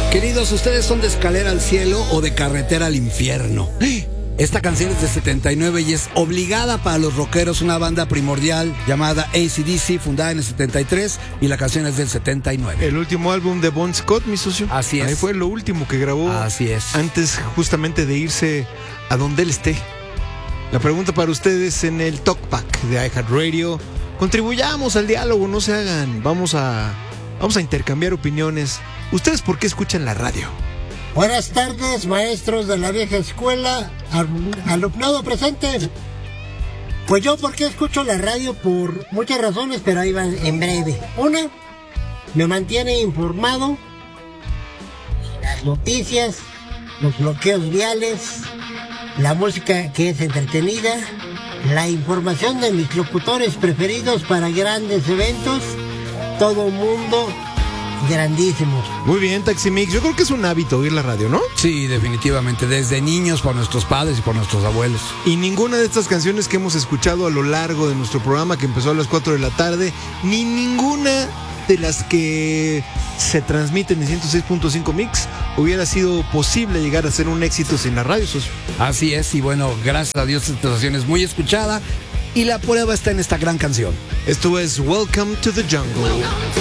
Queridos, ¿ustedes son de Escalera al Cielo o de Carretera al Infierno? Esta canción es de 79 y es obligada para los rockeros, una banda primordial llamada AC/DC, fundada en el 73, y la canción es del 79. El último álbum de Bon Scott, mi socio. Así es. Ahí fue lo último que grabó. Así es. Antes justamente de irse a donde él esté. La pregunta para ustedes en el Talkback de iHeartRadio. Contribuyamos al diálogo, no se hagan. Vamos a intercambiar opiniones. ¿Ustedes por qué escuchan la radio? Buenas tardes, maestros de la vieja escuela, alumnado presente. Pues yo, ¿por qué escucho la radio? Por muchas razones, pero ahí van en breve. Una, me mantiene informado. Las noticias, los bloqueos viales, la música que es entretenida, la información de mis locutores preferidos para grandes eventos, todo mundo grandísimos. Muy bien, Taxi Mix. Yo creo que es un hábito oír la radio, ¿no? Sí, definitivamente, desde niños, por nuestros padres y por nuestros abuelos. Y ninguna de estas canciones que hemos escuchado a lo largo de nuestro programa, que empezó a las 4 de la tarde, ni ninguna de las que se transmiten en 106.5 Mix hubiera sido posible llegar a ser un éxito sin la radio, socio. Así es, y bueno, gracias a Dios esta estación es muy escuchada y la prueba está en esta gran canción. Esto es Welcome to the Jungle.